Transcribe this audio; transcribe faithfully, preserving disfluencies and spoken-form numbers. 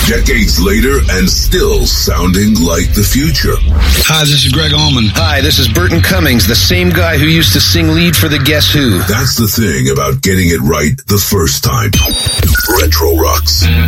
Decades later and still sounding like the future. Hi, this is Greg Allman. Hi, this is Burton Cummings, the same guy who used to sing lead for the Guess Who. That's the thing about getting it right the first time. Retro Rocks.